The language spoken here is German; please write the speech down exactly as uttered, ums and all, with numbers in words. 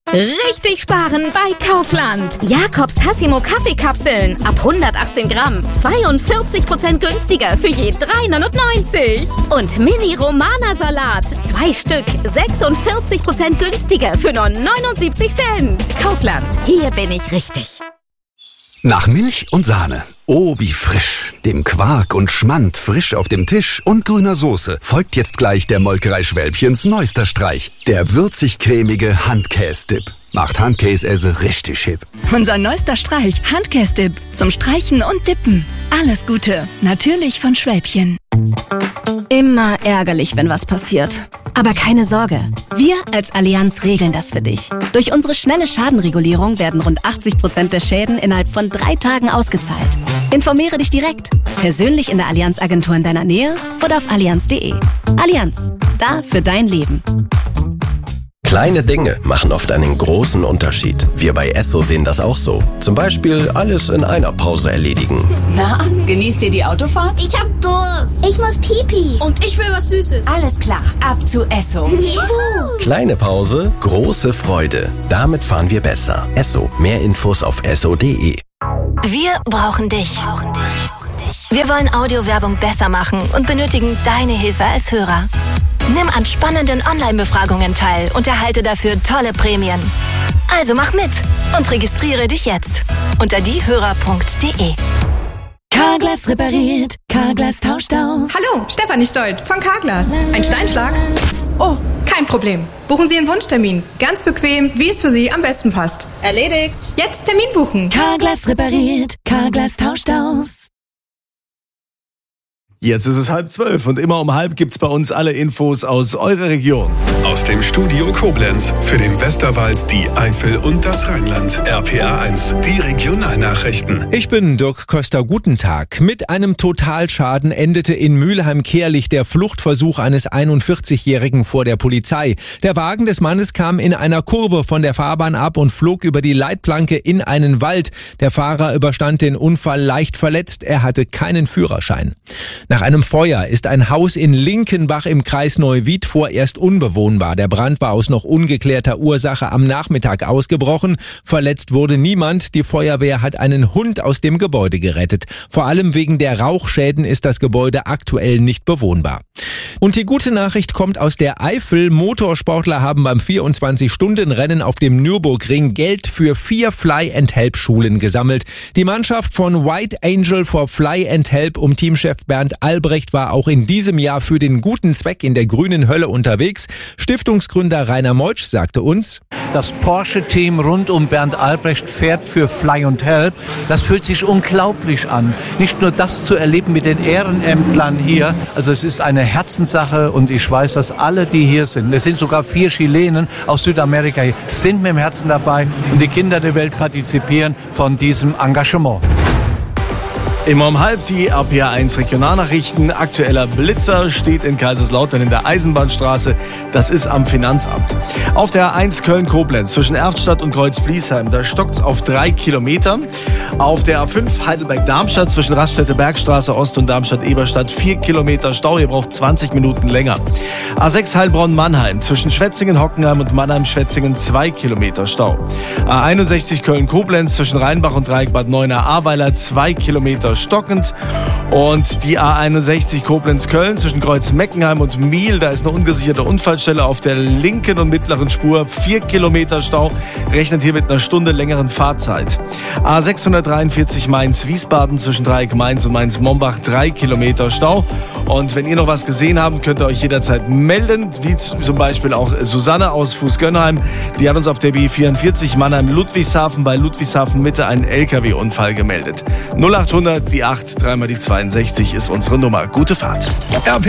Richtig sparen bei Kaufland. Jakobs Tassimo Kaffeekapseln ab hundertachtzehn Gramm. zweiundvierzig Prozent günstiger für je drei neunundneunzig. Und Mini Romana Salat. Zwei Stück. sechsundvierzig Prozent günstiger für nur neunundsiebzig Cent. Kaufland. Hier bin ich richtig. Nach Milch und Sahne. Oh, wie frisch. Dem Quark und Schmand frisch auf dem Tisch und grüner Soße folgt jetzt gleich der Molkerei Schwälbchens neuester Streich. Der würzig-cremige Handkäse-Dip. Macht Handkäse richtig hip. Unser neuester Streich, Handkäse-Dip. Zum Streichen und Dippen. Alles Gute. Natürlich von Schwälbchen. Immer ärgerlich, wenn was passiert. Aber keine Sorge. Wir als Allianz regeln das für dich. Durch unsere schnelle Schadenregulierung werden rund achtzig Prozent der Schäden innerhalb von drei Tagen ausgezahlt. Informiere dich direkt. Persönlich in der Allianz-Agentur in deiner Nähe oder auf allianz punkt de. Allianz. Da für dein Leben. Kleine Dinge machen oft einen großen Unterschied. Wir bei Esso sehen das auch so. Zum Beispiel alles in einer Pause erledigen. Na, genießt ihr die Autofahrt? Ich hab Durst. Ich muss Pipi. Und ich will was Süßes. Alles klar, ab zu Esso. Juhu. Kleine Pause, große Freude. Damit fahren wir besser. Esso. Mehr Infos auf esso punkt de. Wir brauchen dich. Wir wollen Audiowerbung besser machen und benötigen deine Hilfe als Hörer. Nimm an spannenden Online-Befragungen teil und erhalte dafür tolle Prämien. Also mach mit und registriere dich jetzt unter diehörer punkt de. Carglass repariert, Carglass tauscht aus. Hallo, Stefanie Stolt von Carglass. Ein Steinschlag? Oh, kein Problem. Buchen Sie Ihren Wunschtermin. Ganz bequem, wie es für Sie am besten passt. Erledigt. Jetzt Termin buchen. Carglass repariert, Carglass tauscht aus. Jetzt ist es halb zwölf und immer um halb gibt's bei uns alle Infos aus eurer Region. Aus dem Studio Koblenz für den Westerwald, die Eifel und das Rheinland. R P A eins, die Regionalnachrichten. Ich bin Dirk Köster, guten Tag. Mit einem Totalschaden endete in Mülheim-Kärlich der Fluchtversuch eines einundvierzigjährigen vor der Polizei. Der Wagen des Mannes kam in einer Kurve von der Fahrbahn ab und flog über die Leitplanke in einen Wald. Der Fahrer überstand den Unfall leicht verletzt, er hatte keinen Führerschein. Nach einem Feuer ist ein Haus in Linkenbach im Kreis Neuwied vorerst unbewohnbar. Der Brand war aus noch ungeklärter Ursache am Nachmittag ausgebrochen. Verletzt wurde niemand. Die Feuerwehr hat einen Hund aus dem Gebäude gerettet. Vor allem wegen der Rauchschäden ist das Gebäude aktuell nicht bewohnbar. Und die gute Nachricht kommt aus der Eifel. Motorsportler haben beim vierundzwanzig-Stunden-Rennen auf dem Nürburgring Geld für vier Fly-and-Help-Schulen gesammelt. Die Mannschaft von White Angel for Fly and Help um Teamchef Bernd Albrecht war auch in diesem Jahr für den guten Zweck in der grünen Hölle unterwegs. Stiftungsgründer Rainer Meutsch sagte uns: Das Porsche-Team rund um Bernd Albrecht fährt für Fly and Help. Das fühlt sich unglaublich an. Nicht nur das zu erleben mit den Ehrenämtlern hier. Also es ist eine Herzenssache und ich weiß, dass alle, die hier sind, es sind sogar vier Chilenen aus Südamerika, sind mit dem Herzen dabei und die Kinder der Welt partizipieren von diesem Engagement. Immer um halb die R P A eins Regionalnachrichten. Aktueller Blitzer steht in Kaiserslautern in der Eisenbahnstraße. Das ist am Finanzamt. Auf der A eins Köln-Koblenz zwischen Erftstadt und Kreuz-Bliesheim, da stockt's auf drei Kilometer. Auf der A fünf Heidelberg-Darmstadt zwischen Raststätte-Bergstraße Ost und Darmstadt-Eberstadt vier Kilometer Stau. Ihr braucht zwanzig Minuten länger. A sechs Heilbronn-Mannheim zwischen Schwetzingen-Hockenheim und Mannheim-Schwetzingen zwei Kilometer Stau. A einundsechzig Köln-Koblenz zwischen Rheinbach und Dreieck Bad Neuenahr-Ahrweiler zwei Kilometer stockend. Und die A einundsechzig Koblenz-Köln zwischen Kreuz-Meckenheim und Miel, da ist eine ungesicherte Unfallstelle auf der linken und mittleren Spur. vier Kilometer Stau, rechnet hier mit einer Stunde längeren Fahrzeit. A sechshundertdreiundvierzig Mainz-Wiesbaden zwischen Dreieck Mainz und Mainz-Mombach drei Kilometer Stau. Und wenn ihr noch was gesehen habt, könnt ihr euch jederzeit melden, wie zum Beispiel auch Susanne aus Fußgönnheim. Die hat uns auf der B vierundvierzig Mannheim-Ludwigshafen bei Ludwigshafen Mitte einen L K W-Unfall gemeldet. null achthundert, die acht, dreimal die zweiundsechzig ist unsere Nummer. Gute Fahrt. R P